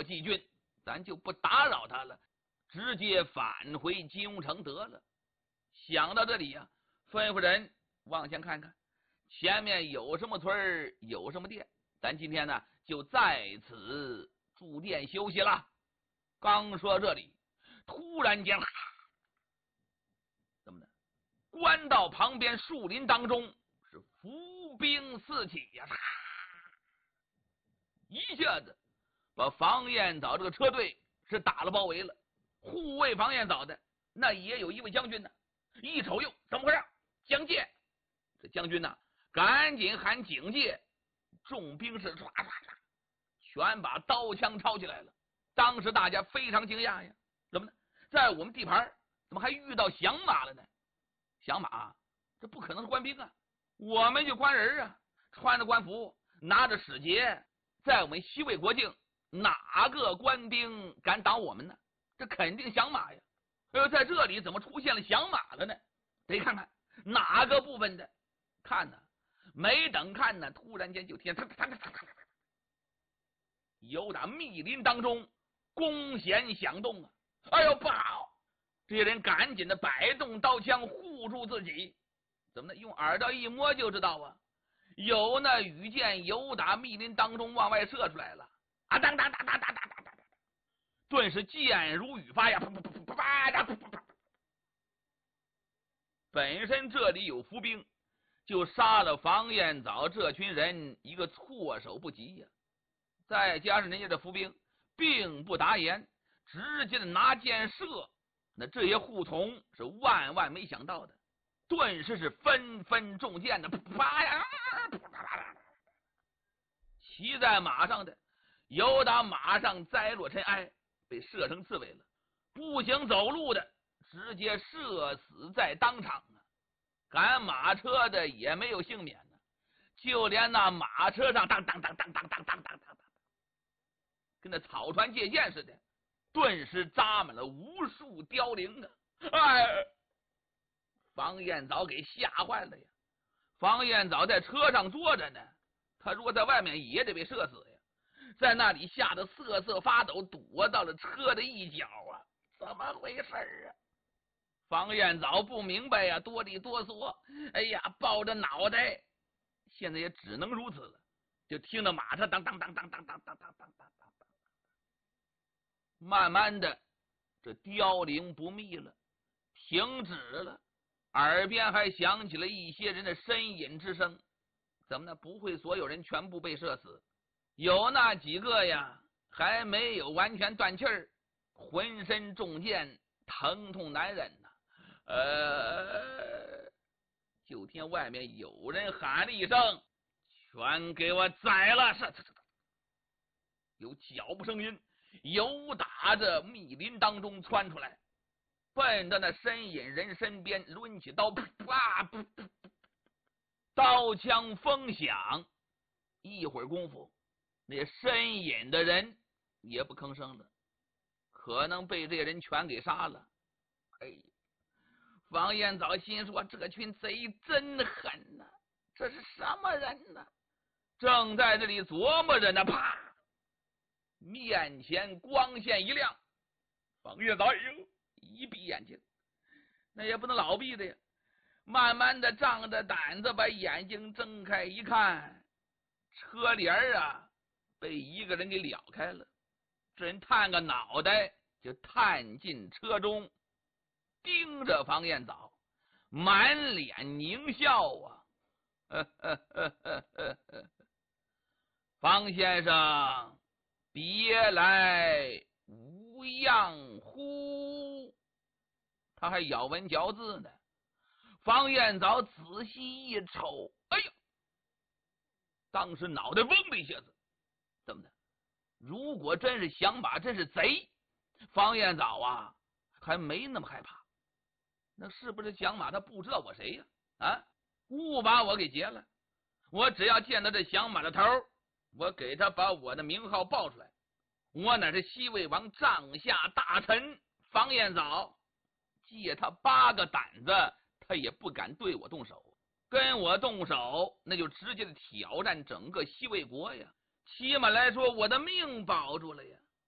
细菌，咱就不打扰他了，直接返回金庸城得了。想到这里呀，吩咐人往前看看，前面有什么村有什么店，咱今天呢就在此住店休息了。刚说这里，突然间，怎么的？官道旁边树林当中是伏兵四起呀，一下子把房彦藻这个车队是打了包围了。护卫房彦藻的那也有一位将军呢，一瞅哟，怎么回事？蒋介！这将军呢，赶紧喊警戒，众兵士唰唰唰，全把刀枪抄起来了。当时大家非常惊讶呀，怎么呢？在我们地盘怎么还遇到响马了呢？响马，这不可能是官兵啊！我们就官人啊，穿着官服，拿着使节，在我们西魏国境，哪个官兵敢挡我们呢？这肯定响马呀！在这里怎么出现了响马了呢？得看看哪个部分的。看呢，没等看呢，突然间就听有打密林当中弓弦响动啊！哎呦，不好！这些人赶紧的摆动刀枪护住自己。怎么呢？用耳朵一摸就知道啊，有那羽箭由打密林当中往外射出来了啊！当当当当当当当当，顿时箭如雨发呀！本身这里有伏兵，就杀了房彦藻这群人一个措手不及呀！再加上人家的伏兵并不打眼，直接的拿箭射，那这些护从是万万没想到的，顿时是纷纷中箭的，啪呀！骑在马上的由打马上栽落尘埃，被射成刺猬了；步行走路的直接射死在当场啊！赶马车的也没有幸免呢，就连那马车上当当当当当当当当当，跟那草船借箭似的，顿时扎满了无数凋零啊！哎，房彦藻给吓坏了呀！房彦藻在车上坐着呢，他如果在外面也得被射死呀！在那里吓得瑟瑟发抖，躲到了车的一角啊！怎么回事啊？房彦藻不明白呀，哆里哆嗦，哎呀，抱着脑袋，现在也只能如此了。就听到马车当当当当当当当当当当当当，慢慢的这凋零不密了，停止了，耳边还响起了一些人的呻吟之声。怎么呢？不会所有人全部被射死，有那几个呀还没有完全断气儿，浑身中箭，疼痛难忍呐。就听外面有人喊了一声：“全给我宰了！”有脚步声音由打着密林当中窜出来，奔到那呻吟人身边，抡起刀，啪！刀枪锋响，一会儿功夫，那呻吟的人也不吭声了，可能被这人全给杀了。哎呀！房彦藻心说：“这群贼真狠呐！这是什么人呢？”正在这里琢磨着呢，啪！面前光线一亮，房彦藻一闭眼睛，那也不能老闭的呀，慢慢的仗着胆子把眼睛睁开一看，车帘啊被一个人给撩开了，这人探个脑袋就探进车中，盯着房彦藻，满脸狞笑啊！房先生，别来无恙乎？他还咬文嚼字呢。房彦藻仔细一瞅，哎呀！当时脑袋嗡的一下子，怎么的？如果真是响马，真是贼，房彦藻啊还没那么害怕。那是不是响马他不知道我谁呀？误把我给劫了。我只要见到这响马的头，我给他把我的名号报出来，我乃是西魏王帐下大臣房彦藻，借他8个胆子，他也不敢对我动手。跟我动手，那就直接的挑战整个西魏国呀！起码来说，我的命保住了呀！